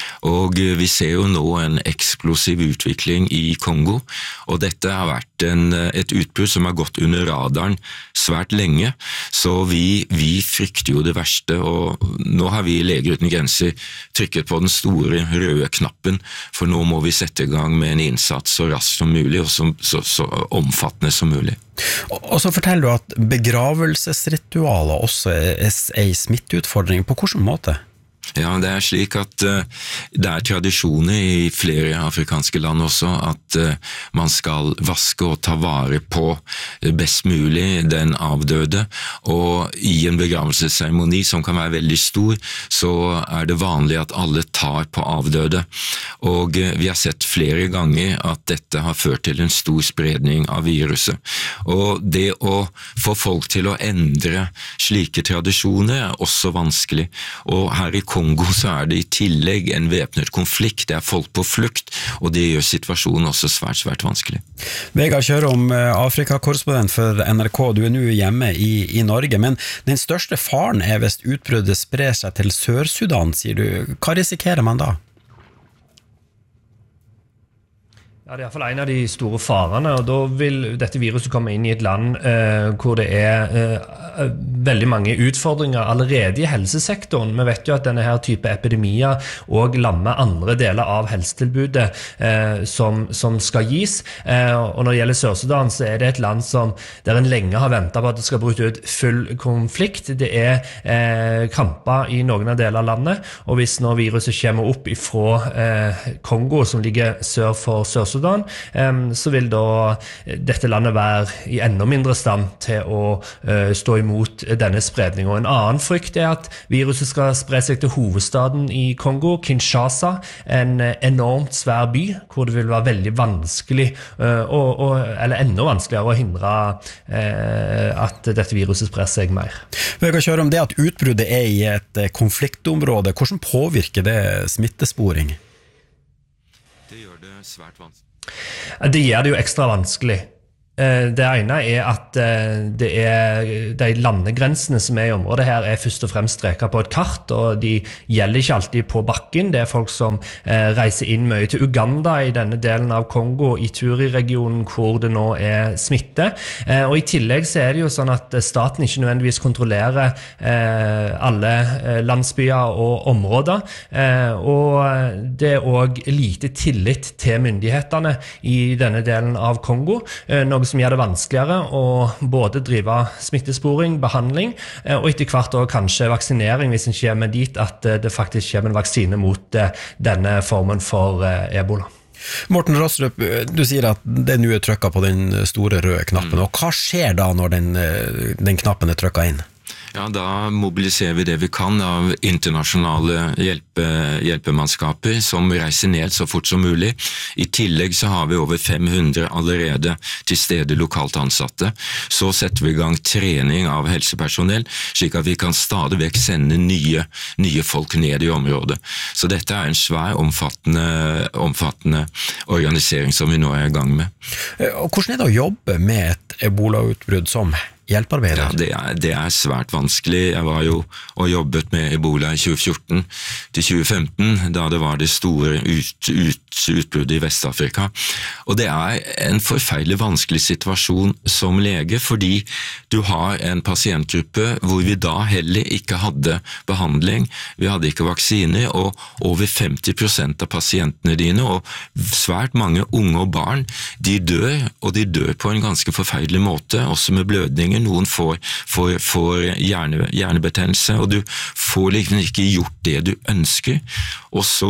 og vi ser jo nå en eksplosiv utvikling i Kongo, og dette har vært en, et utbrudd som har gått under radaren svært lenge, så vi, vi frykter jo det verste, og nå har vi Leger uten grenser trykket på den store røde knappen, for nå må vi sette i gang med en innsats så raskt som mulig, og så, så, så omfattende som mulig. Og så forteller du at begravelsesritualer også er en smitteutfordring. På hvilken måte? Ja, det er slik at uh, det er tradisjoner i flere afrikanske land også at uh, man skal vaske og ta vare på best mulig den avdøde, og i en begravelsesseremoni som kan være veldig stor, så er det vanlig at alle tar på avdøde, og uh, vi har sett flere ganger at dette har ført til en stor spredning av viruset, og det å få folk til å endre slike tradisjoner er også vanskelig, og her i Kongo så er det i tillegg en væpnet konflikt, det er folk på flukt, og det gjør situasjonen også svært, svært vanskelig. Vegard Kjørom, Afrika-korrespondent for N R K, du er nå hjemme i, i Norge, men den største faren er hvis utbruddet sprer seg til Sør-Sudan, sier du. Hva risikerer man da? Ja, det er i hvert fall en av de store farene, og da vil dette viruset komme inn i et land eh, hvor det er eh, veldig mange utfordringer allerede i helsesektoren. Vi vet jo at denne her type epidemier også lammer andre deler av helsetilbudet eh, som, som skal gis. Eh, og når det gjelder Sør-Sudan, så er det et land som, der en lenge har ventet på at det skal bryte ut full konflikt. Det er eh, kamper i noen av deler av landet, og hvis nå viruset kommer opp ifra eh, Kongo, som ligger sør for Sør-Sudan, Sudan, så vil da dette landet være i enda mindre stand til å stå imot denne spredningen. Og en annen frykt er at viruset skal spre seg til hovedstaden i Kongo, Kinshasa, en enormt svær by, hvor det vil være veldig vanskelig, og, og, eller enda vanskeligere å hindre at dette viruset sprer seg mer. Vi kan kjøre om det at utbruddet er i et konfliktområde. Hvordan påvirker det smittesporing? Svært vanskelig. Det gjør det jo ekstra vanskelig. Det ene er at det er de landegrensene som er i området her er først og fremst streket på et kart, og de gjelder ikke alltid på bakken. Det er folk som reiser inn mye til Uganda i denne delen av Kongo, i Turi-regionen hvor det nå er smitte. Og i tillegg så er det jo sånn at staten ikke nødvendigvis kontrollerer alle landsbyer og områder, og det er også lite tillit til myndighetene i denne delen av Kongo, noe som gjør det vanskeligere å både drive smittesporing, behandling, og etter hvert også kanskje vaksinering hvis en kommer dit at det faktisk kommer en vaksine mot denne formen for ebola. Morten Rostrup, du sier at det nå er trykket på den store røde knappen, og hva skjer da når den, den knappen er trykket inn? Ja, da mobiliserer vi det vi kan av internasjonale hjelpe, hjelpemannskaper som reiser ned så fort som mulig. I tillegg så har vi over fem hundre allerede til stede lokalt ansatte. Så setter vi i gang trening av helsepersonell, slik at vi kan stadig vekk sende nye, nye folk ned i området. Så dette er en svær, omfattende, omfattende organisering som vi nå er i gang med. Og hvordan er det å jobbe med et ebola-utbrudd som hjelpearbeider? Ja, det er, det er svært vanskelig. Jeg var jo og jobbet med ebola i tjue fjorten til tjue femten, da det var det store ut, ut, utbruddet i Vest-Afrika. Og det er en forferdelig vanskelig situasjon som lege, fordi du har en pasientgruppe hvor vi da heller ikke hadde behandling, vi hadde ikke vaksiner, og over femti prosent av pasientene dine, og svært mange unge og barn, de dør, og de dør på en ganske forferdelig måte, også med blødninger. Noen får, får, får hjerne, hjernebetennelse, og du får liksom ikke gjort det du ønsker. Og så,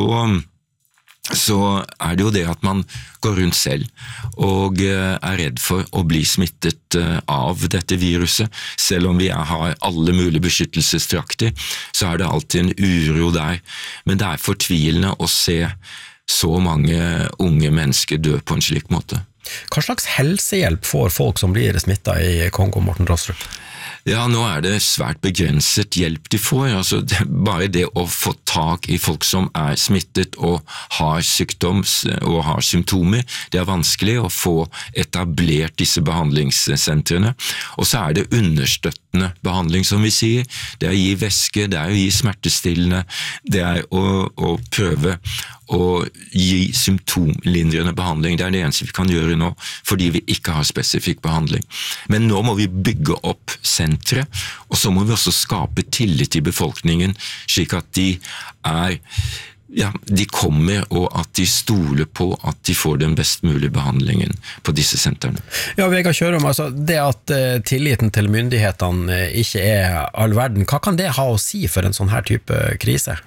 så er det jo det at man går rundt selv og er redd for å bli smittet av dette viruset. Selv om vi har alle mulige beskyttelsestrakter, så er det alltid en uro der. Men det er fortvilende å se så mange unge mennesker dø på en slik måte. Hva slags helsehjelp får folk som blir smittet i Kongo, Morten Rostrup? Ja, nå er det svært begrenset hjelp de får. Altså, det, bare det å få tak i folk som er smittet og har sykdom og har symptomer, det er vanskelig å få etablert disse behandlingssentrene. Og så er det understøttende behandling, som vi sier. Det er å gi væske, det er å gi smertestillende, det er å, å prøve å gi symptomlindrende behandling. Det er det eneste vi kan gjøre nå, fordi vi ikke har spesifikk behandling. Men nå må vi bygge opp sentre, og så må vi også skape tillit i befolkningen, slik at de er, ja, de kommer, og at de stoler på at de får den best mulige behandlingen på disse sentrene. Ja, Vegard Kjørum, altså det at uh, tilliten til myndighetene ikke er all verden, hva kan det ha å si for en sånn her type krise?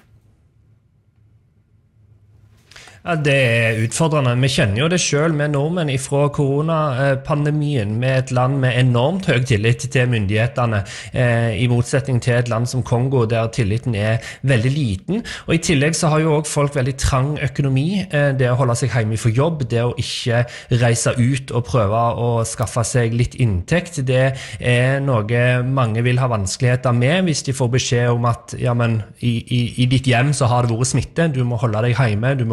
Ja, det er utfordrende. Vi kjenner jo det selv med nordmenn fra koronapandemien, med et land med enormt høy tillit til myndighetene, eh, i motsetning til et land som Kongo, der tilliten er veldig liten. Og i tillegg så har jo også folk veldig trang økonomi, eh, det å holde seg hjemme for jobb, det å ikke reise ut og prøve å skaffe seg litt inntekt, det er noe mange vil ha vanskeligheter med hvis de får beskjed om at ja, men, i, i, i ditt hjem så har det vært smitte, du må holde deg hjemme, du må gå på sykehus,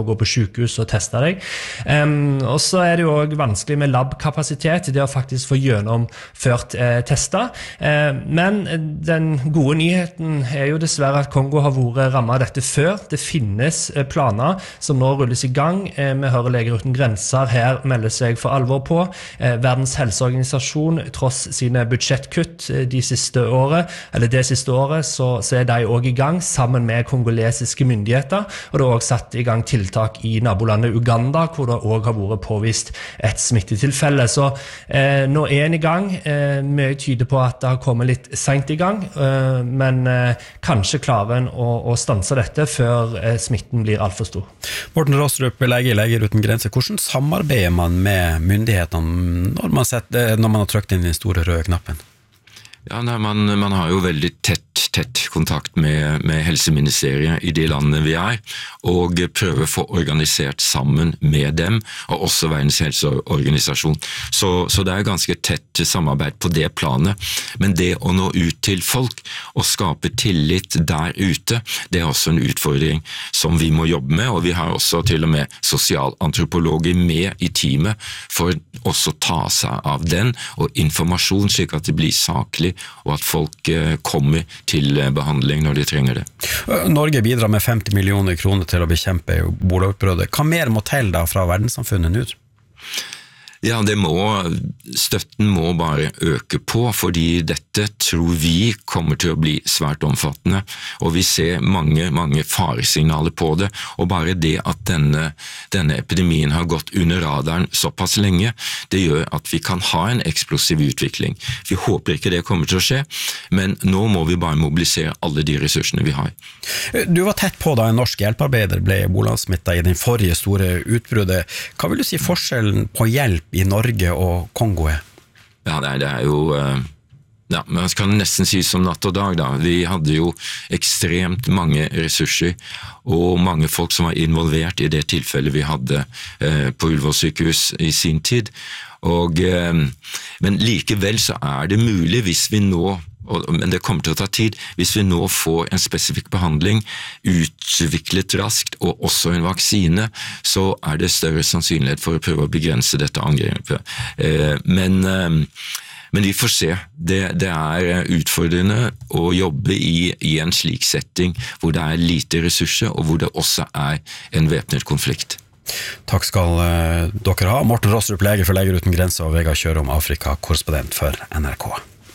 sykehus og teste deg. Um, og så er det jo også vanskelig med labkapasitet, det å faktisk få gjennomført eh, tester. Eh, men den gode nyheten er jo dessverre at Kongo har vært rammet av dette før. Det finnes eh, planer som nå rulles i gang. Eh, vi hører Leger uten grenser her melde seg for alvor på. Eh, Verdens helseorganisasjon, tross sine budsjettkutt eh, de siste året, eller det siste året, så, så er de også i gang sammen med kongolesiske myndigheter, og det er også satt i gang tiltak i nabolandet Uganda, hvor det også har vært påvist et smittetilfelle. Så eh, nå er en i gang. Eh, mye tyder på at det har kommet litt sent i gang, eh, men eh, kanskje klarer en å, å stanse dette før eh, smitten blir alt for stor. Morten Rostrup, lege i Leger uten grenser. Hvordan samarbeider man med myndighetene når man, setter, når man har trykt inn den store røde knappen? Ja, nei, man, man har jo veldig tett, tett kontakt med, med helseministeriet i de landene vi er, og prøver å få organisert sammen med dem, og også Verdens helseorganisasjon. Så, så det er ganske tett samarbeid på det planet. Men det å nå ut til folk og skape tillit der ute, det er også en utfordring som vi må jobbe med, og vi har også til og med sosialantropologer med i teamet for også ta seg av den, og informasjon slik at det blir saklig, og at folk kommer til behandling når de trenger det. Norge bidrar med femti millioner kroner til å bekjempe ebolautbruddet. Hva mer må til da fra verdenssamfunnet nå? Ja, det må, støtten må bare øke på, fordi dette tror vi kommer til å bli svært omfattende, og vi ser mange, mange faresignaler på det, og bare det at denne, denne epidemien har gått under radaren såpass lenge, det gjør at vi kan ha en eksplosiv utvikling. Vi håper ikke det kommer til å skje, men nå må vi bare mobilisere alle de ressursene vi har. Du var tett på da en norsk hjelpearbeider ble ebola-smittet i den forrige store utbruddet. Hva vil du si forskjellen på hjelp i Norge og Kongo er? Ja, det er, det er jo ja, man kan nesten si som natt og dag da. Vi hadde jo ekstremt mange ressurser og mange folk som var involvert i det tilfellet vi hadde eh, på Ullevål sykehus i sin tid. Og, eh, men likevel så er det mulig hvis vi nå men det kommer til å ta tid. Hvis vi nå får en spesifikk behandling utviklet raskt, og også en vaksine, så er det større sannsynlighet for å prøve å begrense dette angrepet. Men, men vi får se. Det, det er utfordrende å jobbe i, i en slik setting hvor det er lite ressurser, og hvor det også er en væpnet konflikt. Takk skal dere ha. Morten Rostrup, lege for Leger uten grenser, og Vegard Kjørom, Afrika, korrespondent for N R K.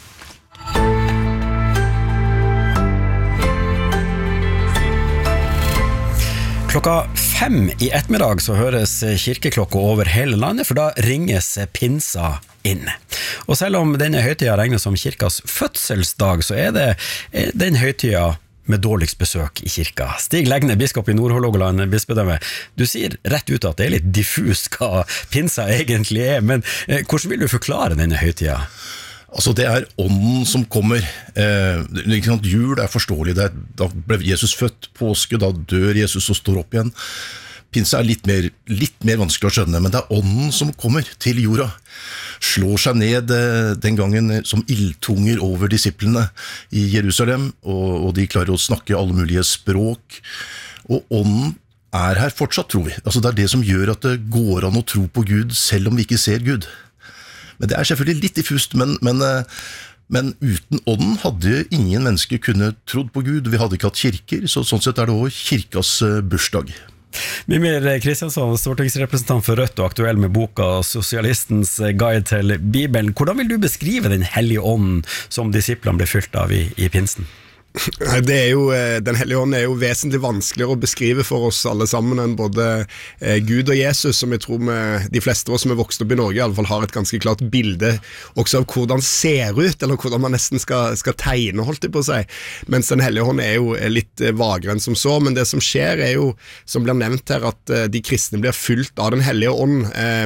Klokka fem i ettermiddag så høres kirkeklokka over hele landet, for da ringes pinsa inn. Og selv om denne høytida regnes som kirkas fødselsdag, så er det den høytida med dårligst besøk i kirka. Stig Legne, biskop i Nord-Hålogaland bispedømme, du sier rett ut at det er litt diffus hva pinsa egentlig er, men hvordan vil du forklare denne høytida? Altså det er ånden som kommer. Eh, ikke sant? Jul er forståelig. Det er, da ble Jesus født, påske, da dør Jesus og står opp igjen. Pinse er litt mer, litt mer vanskelig å skjønne, men det er ånden som kommer til jorda. Slår seg ned eh, den gangen som ildtunger over disiplene i Jerusalem, og, og de klarer å snakke alle mulige språk. Og ånden er her fortsatt, tror vi. Altså det er det som gjør at det går an å tro på Gud, selv om vi ikke ser Gud. Men det er selvfølgelig litt diffust, men, men, men uten ånden hadde ingen mennesker kunne trodd på Gud. Vi hadde ikke hatt kirker, så sånn sett er det også kirkas bursdag. Mimir Kristiansson, stortingsrepresentant for Rødt og aktuell med boka Sosialistens guide til Bibelen. Hvordan vil du beskrive den hellige ånden som disiplene ble fylt av i, i pinsen? Det er jo, Den hellige ånd er jo vesentlig vanskeligere å beskrive for oss alle sammen enn både Gud og Jesus, som jeg tror med de fleste av oss som er vokst opp i Norge i alle fall har et ganske klart bilde også av hvordan ser ut, eller hvordan man nesten skal, skal tegne, holdt det på å si. Mens den hellige ånd er jo litt vagere enn som så, men det som skjer er jo, som blir nevnt her, at de kristne blir fylt av den hellige ånd,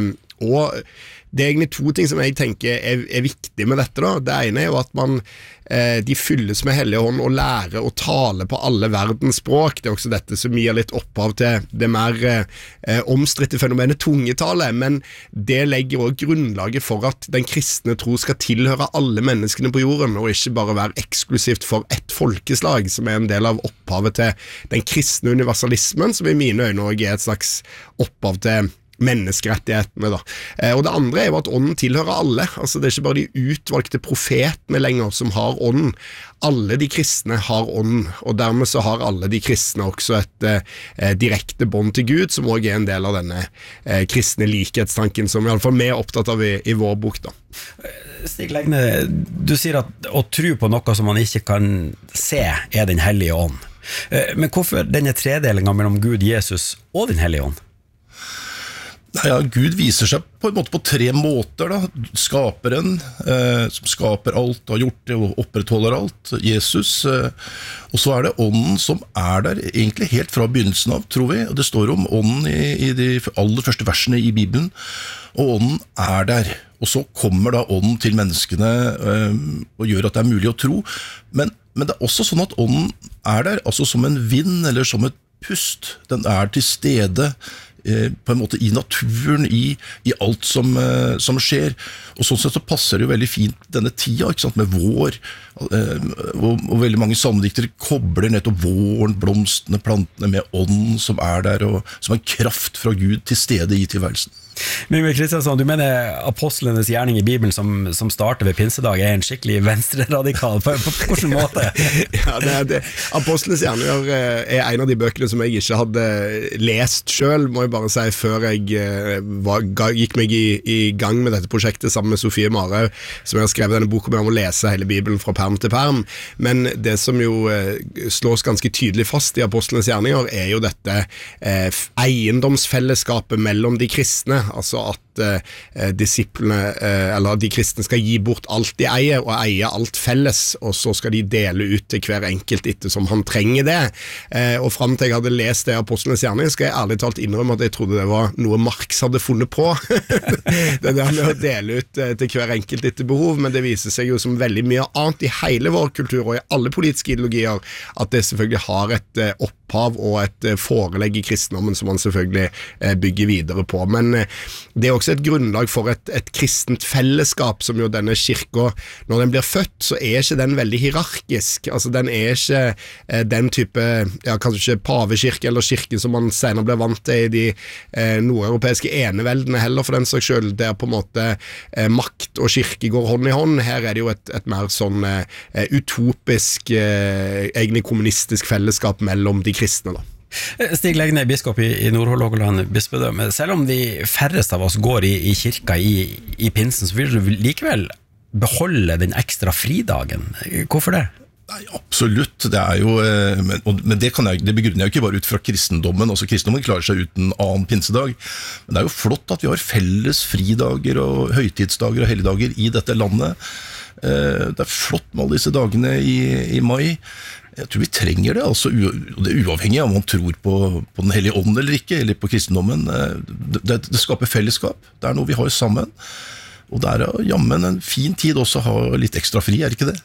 og det er egentlig to ting som jeg tenker er, er viktig med dette da. Det ene er jo at man, eh, de fylles med hellige hånd og lærer å tale på alle verdens språk. Det er også dette som gir litt opphav til det mer eh, omstridte fenomenet tungetale, men det legger også grunnlaget for at den kristne tro skal tilhøre alle menneskene på jorden, og ikke bare være eksklusivt for ett folkeslag, som er en del av opphavet til den kristne universalismen, som i mine øyne også er et slags opphav til menneskerettighetene da. Eh, og det andre er jo at ånden tilhører alle, altså det er ikke bare de utvalgte profetene lenger som har ånden, alle de kristne har ånden, og dermed så har alle de kristne også et eh, direkte bånd til Gud, som også er en del av denne eh, kristne likhetstanken, som i alle fall vi er opptatt av i, i vår bok da. Stig Legne, du sier at å tro på noe som man ikke kan se er den hellige ånd, eh, men hvorfor denne tredelingen mellom Gud, Jesus og den hellige ånd? Ja, Gud viser seg på en måte på tre måter da. Skaperen, eh, som skaper alt, har gjort det og opprettholder alt, Jesus, eh, og så er det ånden som er der egentlig helt fra begynnelsen av, tror vi, og det står om ånden i, i de aller første versene i Bibelen, og ånden er der, og så kommer da ånden til menneskene eh, og gjør at det er mulig å tro, men, men det er også sånn at ånden er der, altså som en vind eller som et pust, den er til stede på en måte i naturen, i, i alt som, uh, som skjer, og sånn sett så passer det jo veldig fint denne tida, ikke sant, med vår, uh, og, og veldig mange salmediktere kobler nettopp våren, blomstene, plantene med ånden som er der, og som en kraft fra Gud til stede i tilværelsen. Mimmi Kristiansson, du mener apostlenes gjerning i Bibelen som, som starter ved pinsedag er en skikkelig venstre-radikal, på, på, på hvilken måte? Ja, det er det. Apostlenes gjerninger er en av de bøkene som jeg ikke hadde lest selv, må jeg bare si, før jeg var, gikk meg i, i gang med dette prosjektet sammen med Sofie Mare, som jeg har skrevet denne boken med om å lese hele Bibelen fra perm til perm. Men det som jo slås ganske tydelig fast i apostlenes gjerninger er jo dette eh, eiendomsfellesskapet mellom de kristne, altså at eh, disiplene, eh, eller de kristne skal gi bort alt de eier, og eie alt felles, og så skal de dele ut til hver enkelt etter som han trenger det. Eh, og frem til jeg hadde lest det apostlenes gjerning, skal jeg ærlig talt innrømme at jeg trodde det var noe Marx hadde funnet på. Det der med å dele ut eh, til hver enkelt etter behov, men det viser seg jo som veldig mye annet i hele vår kultur, og i alle politiske ideologier, at det selvfølgelig har et eh, opphav og et eh, forelegg i kristendommen som man selvfølgelig eh, bygger videre på. Men eh, det er også et grunnlag for et, et kristent fellesskap, som jo denne kirka, når den blir født, så er ikke den veldig hierarkisk, altså den er ikke eh, den type, ja, kanskje ikke pavekirke eller kirke som man senere blir vant til i de eh, nordeuropeiske eneveldene heller, for den saks skyld, der på en måte eh, makt og kirke går hånd i hånd. Her er det jo et, et mer sånn eh, utopisk, eh, egentlig kommunistisk fellesskap mellom de kristne da. Stig Legne, biskop i, i Nord-Hålogaland bispedømme. Selv om de færreste av oss går i, i kirka i, i pinsen, så vil du likevel beholde den ekstra fridagen. Hvorfor det? Nei, absolutt. Det er jo, men, men det, kan jeg, det begrunner jeg jo ikke bare ut fra kristendommen. Også kristendommen klarer seg uten annen pinsedag. Men det er jo flott at vi har felles fridager og høytidsdager og helligdager i dette landet. Det er flott med alle disse dagene i, i mai. Jeg tror vi trenger det, altså, og det er uavhengig av om man tror på, på den hellige ånd eller ikke, eller på kristendommen. Det, det, det skaper fellesskap, det er noe vi har sammen. Og det er jammen en fin tid også å ha litt ekstra fri, er ikke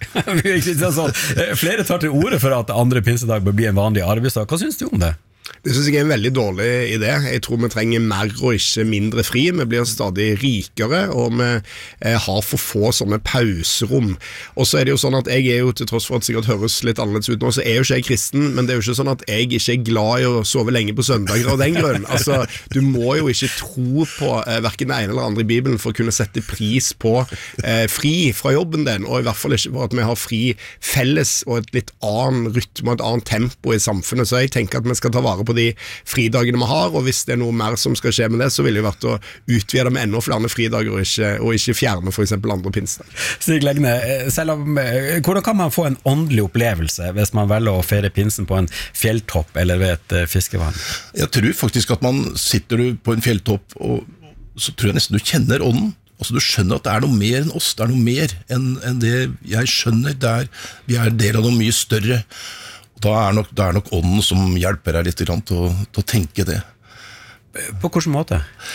det? Flere tar til ordet for at andre pinsedag bør bli en vanlig arbeidsdag. Hva synes du om det? Det synes jeg er en veldig dårlig idé. Jeg tror vi trenger mer og ikke mindre fri. Vi blir stadig rikere, og vi eh, har for få sånne pauserom. Og så er det jo sånn at jeg er jo, til tross for at det sikkert høres litt annerledes ut nå, så er jo ikke jeg kristen, men det er jo ikke sånn at jeg ikke er glad i å sove lenge på søndager av den grunn. Altså, du må jo ikke tro på eh, hverken det ene eller andre i Bibelen for å kunne sette pris på eh, fri fra jobben din, og i hvert fall ikke for at vi har fri felles og et litt annen rytme og et annet tempo i samfunnet. Så jeg tenker at vi skal ta vare på de fridagene vi har, og hvis det er noe mer som skal skje med det, så ville det vært å utvide med enda flere fridager og ikke, og ikke fjerne for eksempel andre pinsedag. Stig Legne, selv om, hvordan kan man få en åndelig opplevelse hvis man velger å feire pinsen på en fjelltopp eller ved et fiskevann? Jeg tror faktisk at man sitter du på en fjelltopp, og så tror jeg nesten du kjenner ånden. Altså du skjønner at det er noe mer enn oss, det er noe mer enn, enn det jeg skjønner, der vi er del av noe mye større. Da er nok, da er nok ånden som hjelper deg litt til å, til å tenke det. På hvilken måte?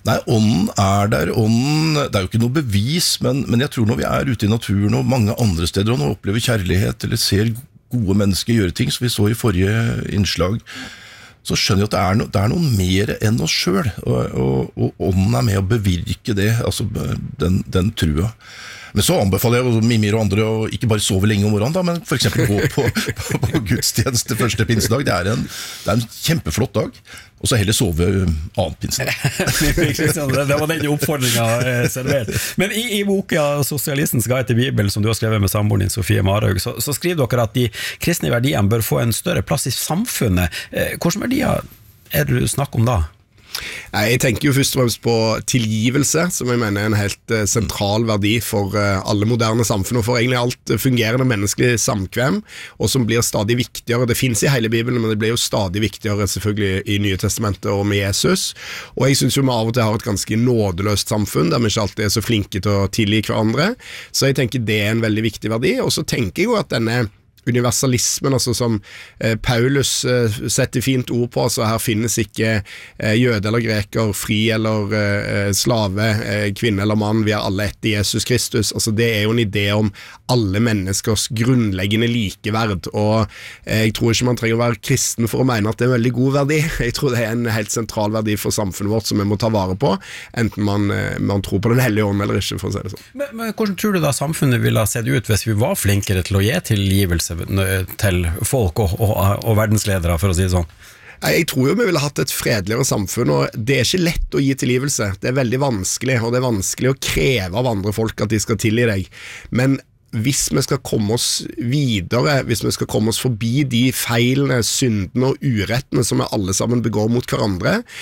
Nei, ånden er der, ånden, det er jo ikke noe bevis, men, men jeg tror når vi er ute i naturen og mange andre steder, og når vi opplever kjærlighet, eller ser gode mennesker gjøre ting, som vi så i forrige innslag, så skjønner jeg at det er, no, det er noe mer enn oss selv, og, og, og ånden er med å bevirke det, altså den, den trua. Men så anbefaler jeg Mimir og andre å ikke bare sove lenge om morgenen, da, men for eksempel gå på, på, på gudstjeneste første pinsedag. Det er, en, det er en kjempeflott dag, og så heller sove annen pinsedag. Det var den oppfordringen servert. Men i, i boka Sosialistens guide til Bibelen, som du har skrevet med samboeren din Sofie Marhaug, så, så skriver dere at de kristne verdiene bør få en større plass i samfunnet. Hvilke verdier er det du snakker om da? Jeg tenker jo først og fremst på tilgivelse, som jeg mener er en helt uh, sentral verdi for uh, alle moderne samfunn, og for egentlig alt fungerende menneskelig samkvem, og som blir stadig viktigere. Det finnes i hele Bibelen, men det blir jo stadig viktigere selvfølgelig i Nye Testamentet og med Jesus. Og jeg synes jo vi av og til har et ganske nådeløst samfunn, der vi ikke alltid er så flinke til å tilgi hverandre. Så jeg tenker det er en veldig viktig verdi, og så tenker jeg jo at denne universalismen, altså som eh, Paulus eh, setter fint ord på, altså her finnes ikke eh, jøde eller greker, fri eller eh, slave, eh, kvinne eller mann, vi er alle ett i Jesus Kristus. Altså det er jo en idé om alle menneskers grunnleggende likeverd, og eh, jeg tror ikke man trenger å være kristen for å mene at det er en veldig god verdi. Jeg tror det er en helt sentral verdi for samfunnet vårt som vi må ta vare på, enten man, eh, man tror på den hellige ånd eller ikke, for å si det sånn. Men, men hvordan tror du da samfunnet ville ha sett ut hvis vi var flinkere til å gi tilgivelse til folk og, og, og verdensledere, for å si det sånn? Jeg tror jo vi ville hatt et fredeligere samfunn, og det er ikke lett å gi tilgivelse. Det er veldig vanskelig, og det er vanskelig å kreve av andre folk at de skal tilgi deg. Men hvis vi skal komme oss videre, hvis vi skal komme oss forbi de feilene, syndene og urettene som vi alle sammen begår mot hverandre,